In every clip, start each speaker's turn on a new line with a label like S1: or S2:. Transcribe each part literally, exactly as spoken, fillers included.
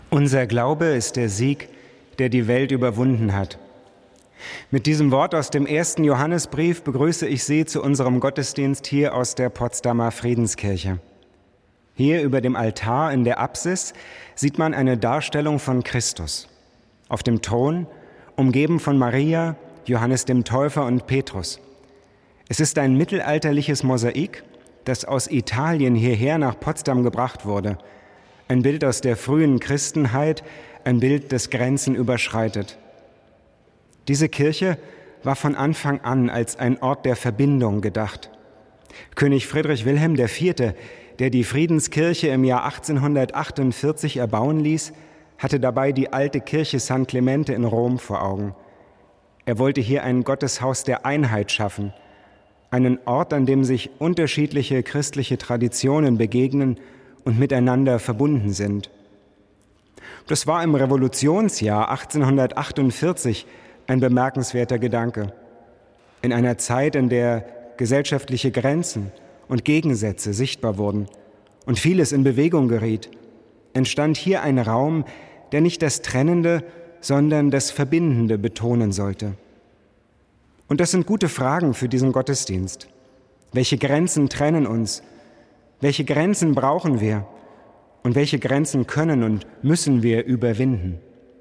S1: Unser Glaube ist der Sieg, der die Welt überwunden hat. Mit diesem Wort aus dem ersten Johannesbrief begrüße ich Sie zu unserem Gottesdienst hier aus der Potsdamer Friedenskirche. Hier über dem Altar in der Apsis sieht man eine Darstellung von Christus. Auf dem Thron, umgeben von Maria, Johannes dem Täufer und Petrus. Es ist ein mittelalterliches Mosaik, das aus Italien hierher nach Potsdam gebracht wurde. Ein Bild aus der frühen Christenheit, ein Bild, das Grenzen überschreitet. Diese Kirche war von Anfang an als ein Ort der Verbindung gedacht. König Friedrich Wilhelm der Vierte., der die Friedenskirche im Jahr achtzehnhundertachtundvierzig erbauen ließ, hatte dabei die alte Kirche San Clemente in Rom vor Augen. Er wollte hier ein Gotteshaus der Einheit schaffen, einen Ort, an dem sich unterschiedliche christliche Traditionen begegnen und miteinander verbunden sind. Das war im Revolutionsjahr achtzehnhundertachtundvierzig ein bemerkenswerter Gedanke. In einer Zeit, in der gesellschaftliche Grenzen und Gegensätze sichtbar wurden und vieles in Bewegung geriet, entstand hier ein Raum, der nicht das Trennende, sondern das Verbindende betonen sollte. Und das sind gute Fragen für diesen Gottesdienst. Welche Grenzen trennen uns? Welche Grenzen brauchen wir? Und welche Grenzen können und müssen wir überwinden?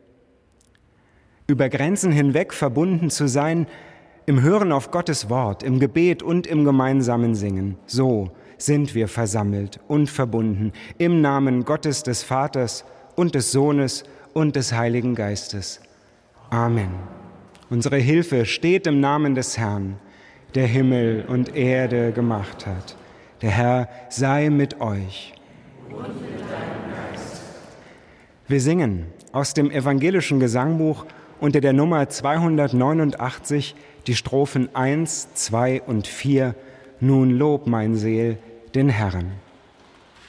S1: Über Grenzen hinweg verbunden zu sein, im Hören auf Gottes Wort, im Gebet und im gemeinsamen Singen. So sind wir versammelt und verbunden im Namen Gottes des Vaters und des Sohnes und des Heiligen Geistes. Amen. Unsere Hilfe steht im Namen des Herrn, der Himmel und Erde gemacht hat. Der Herr sei mit euch. Und mit deinem Geist. Wir singen aus dem evangelischen Gesangbuch unter der Nummer zweihundertneunundachtzig die Strophen eins, zwei und vier. Nun lob mein Seel den Herrn.